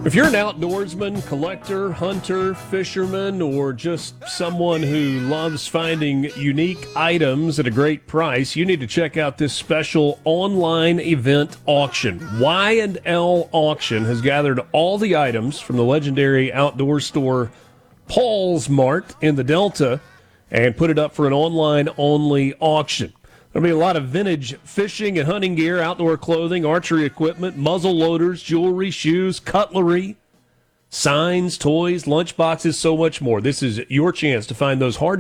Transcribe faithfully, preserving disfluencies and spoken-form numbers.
If you're an outdoorsman, collector, hunter, fisherman, or just someone who loves finding unique items at a great price, you need to check out this special online event auction. Y and L Auction has gathered all the items from the legendary outdoor store Paul's Mart in the Delta and put it up for an online-only auction. There'll be a lot of vintage fishing and hunting gear, outdoor clothing, archery equipment, muzzle loaders, jewelry, shoes, cutlery, signs, toys, lunch boxes, so much more. This is your chance to find those hard